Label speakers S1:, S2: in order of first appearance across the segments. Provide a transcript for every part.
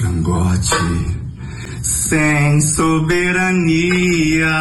S1: cangote, sem soberania.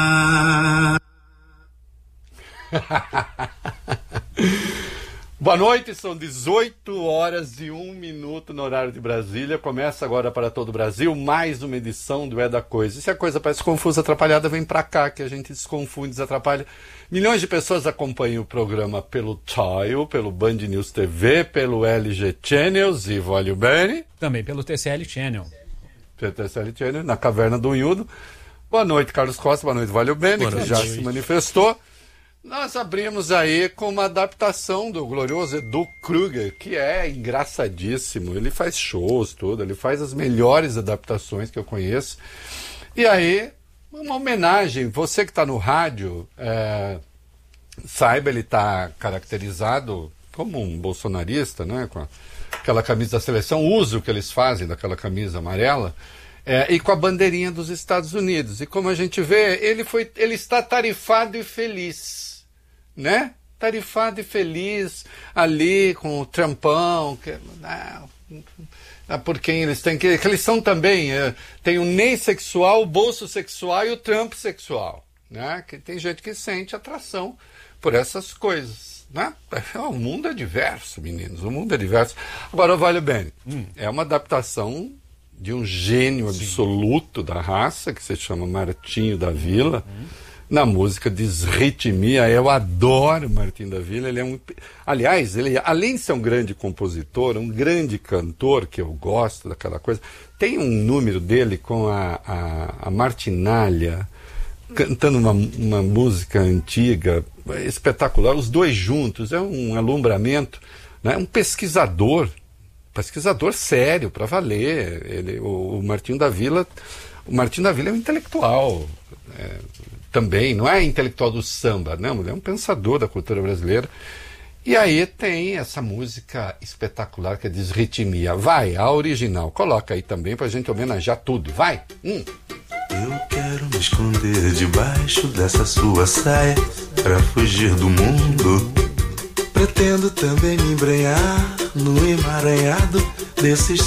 S2: Boa noite, são 18 horas e 1 minuto no horário de Brasília. Começa agora para todo o Brasil mais uma edição do É da Coisa. E se a coisa parece confusa, atrapalhada, vem pra cá que a gente desconfunde, desatrapalha. Milhões de pessoas acompanham o programa pelo Tile, pelo Band News TV, pelo LG Channels e Valeu Bene.
S3: Também pelo TCL Channel.
S2: Pelo TCL Channel, na Caverna do Unhudo. Boa noite, Carlos Costa. Boa noite, Valeu Bene, que já se manifestou. Nós abrimos aí com uma adaptação do glorioso Edu Kruger, que é engraçadíssimo. Ele faz shows, tudo, ele faz as melhores adaptações que eu conheço. E aí, uma homenagem. Você que está no rádio, saiba, ele está caracterizado como um bolsonarista, né? Com aquela camisa da seleção, o uso que eles fazem daquela camisa amarela. E com a bandeirinha dos Estados Unidos. E como a gente vê, ele está tarifado e feliz, né? Tarifado e feliz ali com o Trumpão, por quem eles têm, que eles são também, tem o Ney sexual, o bolso sexual e o Trump sexual, né? Que tem gente que sente atração por essas coisas, né? O mundo é diverso, meninos, o mundo é diverso. Agora, Valeu Bene, é uma adaptação de um gênio absoluto da raça, que se chama Martinho da Vila, na música Desritmia. Eu adoro Martinho da Vila. Aliás, ele, além de ser um grande compositor, um grande cantor, que eu gosto daquela coisa, tem um número dele com a Martinalha, cantando uma música antiga, espetacular, os dois juntos, é um alumbramento, né? Um pesquisador sério, para valer. O Martinho da Vila é um intelectual, também, não é intelectual do samba, não, ele é um pensador da cultura brasileira. E aí tem essa música espetacular que é Desritmia. Vai, a original, coloca aí também pra gente homenagear tudo, vai!
S1: Eu quero me esconder debaixo dessa sua saia pra fugir do mundo. Pretendo também me embrenhar no emaranhado desses